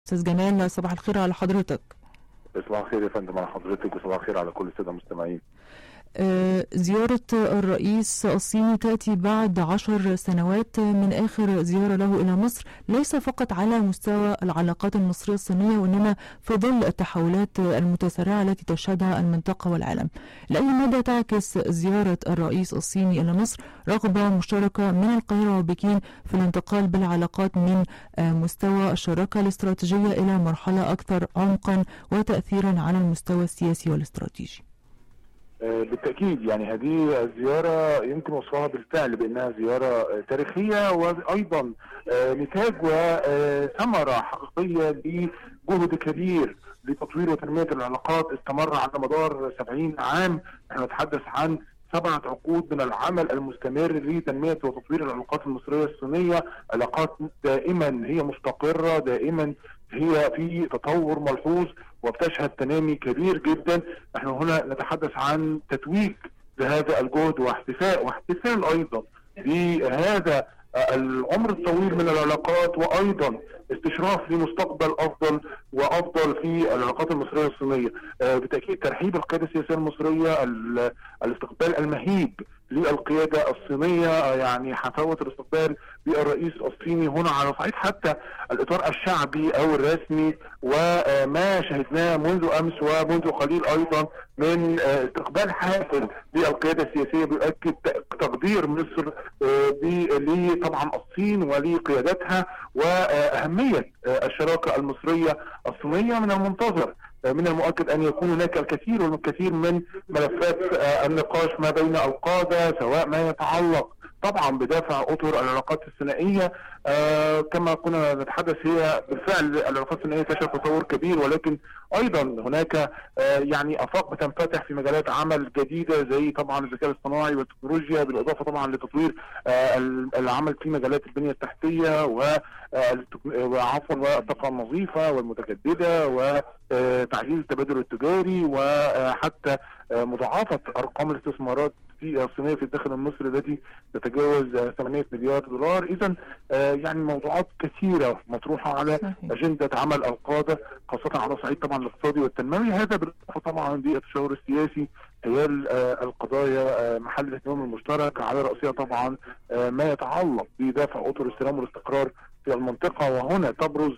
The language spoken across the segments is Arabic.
أستاذ جمال، صباح الخير على حضرتك. صباح الخير يا فندم على حضرتك، وصباح الخير على كل السادة المستمعين. زيارة الرئيس الصيني تأتي بعد 10 سنوات من آخر زيارة له إلى مصر، ليس فقط على مستوى العلاقات المصرية الصينية وإنما في ظل التحولات المتسارعة التي تشهدها المنطقة والعالم. لأي مدى تعكس زيارة الرئيس الصيني إلى مصر رغبة مشتركة من القاهرة وبكين في الانتقال بالعلاقات من مستوى الشراكة الاستراتيجية إلى مرحلة أكثر عمقا وتأثيرا على المستوى السياسي والاستراتيجي؟ بالتأكيد يعني هذه الزيارة يمكن وصفها بالفعل بأنها زيارة تاريخية، وأيضا نتاج وثمرة حقيقية لجهد كبير لتطوير وتنمية العلاقات استمر على مدار 70 عام. نحن نتحدث عن 7 عقود من العمل المستمر لتنمية وتطوير العلاقات المصرية الصينية، علاقات دائما هي مستقرة، دائما هي في تطور ملحوظ وبتشهد تنامي كبير جدا. نحن هنا نتحدث عن تتويج لهذا الجهد واحتفال ايضا بهذا العمر الطويل من العلاقات، وايضا استشراف لمستقبل افضل وافضل في العلاقات المصريه الصينيه. بالتاكيد ترحيب القياده السياسيه المصريه، الاستقبال المهيب للقياده الصينيه، يعني حفاوه الاستقبال بالرئيس الصيني هنا على صعيد حتى الاطار الشعبي او الرسمي، وما شهدناه منذ امس ومنذ قليل ايضا من استقبال حافل للقياده السياسيه بيؤكد تقدير مصر طبعا الصين ولقيادتها واهميه الشراكه المصريه الصينيه. من المنتظر من المؤكد ان يكون هناك الكثير والكثير من ملفات النقاش ما بين القاده، سواء ما يتعلق طبعا بدافع اطر العلاقات الثنائيه. كما كنا نتحدث، هي بالفعل العلاقات الثنائيه تشهد تطور كبير، ولكن ايضا هناك يعني افاق بتنفتح في مجالات عمل جديده زي طبعا الذكاء الاصطناعي والتكنولوجيا، بالاضافه طبعا لتطوير العمل في مجالات البنيه التحتيه والطاقه النظيفه والمتجدده، وتعزيز التبادل التجاري، وحتى مضاعفه ارقام الاستثمارات في الصينيه في الداخل المصري التي تتجاوز 8 مليار دولار. اذا يعني موضوعات كثيره مطروحه على اجنده عمل القاده، خاصه على صعيد طبعا الاقتصادي والتنموي. هذا بالاضافه طبعا للتشاور السياسي حيال القضايا محل الاهتمام المشترك، على راسها طبعا ما يتعلق بدافع اطر السلام والاستقرار في المنطقه. وهنا تبرز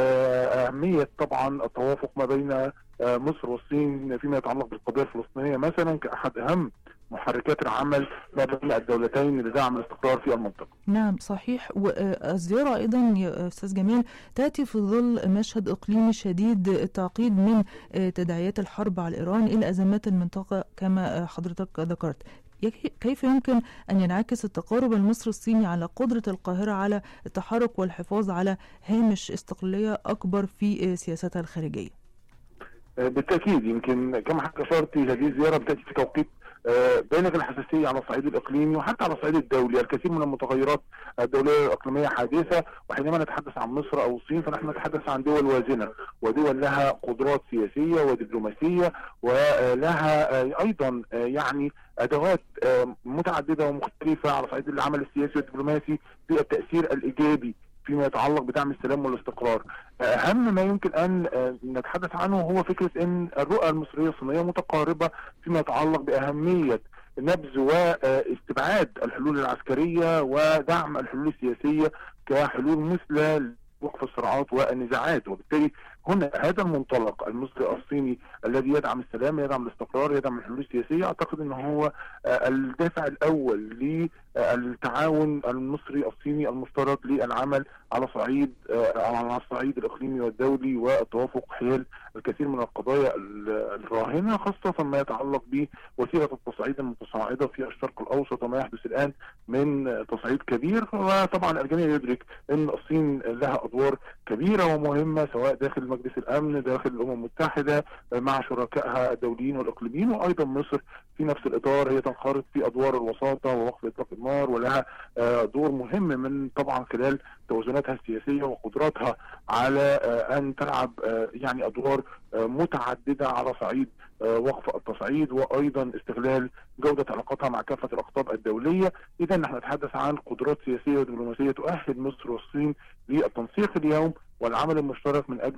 اهميه طبعا التوافق ما بين مصر والصين فيما يتعلق بالقضيه الفلسطينيه مثلا كاحد اهم محركات العمل ما بين الدولتين لدعم الاستقرار في المنطقة. نعم صحيح. والزيارة أيضا يا أستاذ جمال تأتي في ظل مشهد إقليمي شديد التعقيد من تداعيات الحرب على إيران إلى أزمات المنطقة كما حضرتك ذكرت. كيف يمكن أن ينعكس التقارب المصري الصيني على قدرة القاهرة على التحرك والحفاظ على هامش استقلالية أكبر في سياستها الخارجية؟ بالتأكيد يمكن كما حضرتك أشرتي، هذه الزيارة بتأتي في توقيت بالغ الحساسية على الصعيد الإقليمي وحتى على الصعيد الدولي. الكثير من المتغيرات الدولية الإقليمية حادثة، وحينما نتحدث عن مصر أو الصين فنحن نتحدث عن دول وازنة، ودول لها قدرات سياسية ودبلوماسية، ولها أيضا يعني أدوات متعددة ومختلفة على صعيد العمل السياسي والدبلوماسي في التأثير الإيجابي فيما يتعلق بدعم السلام والاستقرار. أهم ما يمكن أن نتحدث عنه هو فكرة أن الرؤى المصرية الصينية متقاربة فيما يتعلق بأهمية نبذ واستبعاد الحلول العسكرية ودعم الحلول السياسية كحلول مثلى وقف الصراعات والنزاعات. وبالتالي هنا هذا المنطلق المصري الصيني الذي يدعم السلام، يدعم الاستقرار، يدعم الحلول السياسية، اعتقد انه هو الدافع الاول للتعاون المصري الصيني المشترك للعمل على الصعيد الاقليمي والدولي والتوافق حيال الكثير من القضايا الراهنة، خاصة ما يتعلق بوسيلة التصعيد المتصاعدة في الشرق الاوسط وما يحدث الان من تصعيد كبير. وطبعا الجميع يدرك ان الصين لها ادوار كبيرة ومهمة سواء داخل مجلس الامن، داخل الامم المتحدة، مع شركائها الدوليين والاقليميين، وايضا مصر في نفس الاطار هي تنخرط في ادوار الوساطة ووقف اطلاق النار، ولها دور مهم من طبعا خلال توازناتها السياسية وقدراتها على ان تلعب يعني ادوار متعددة على صعيد وقف التصعيد، وايضا استغلال جودة علاقاتها مع كافة الاقطاب الدولية. اذا نحن نتحدث عن قدرات سياسية ودبلوماسية تؤهل مصر والصين للتنسيق اليوم والعمل المشترك من اجل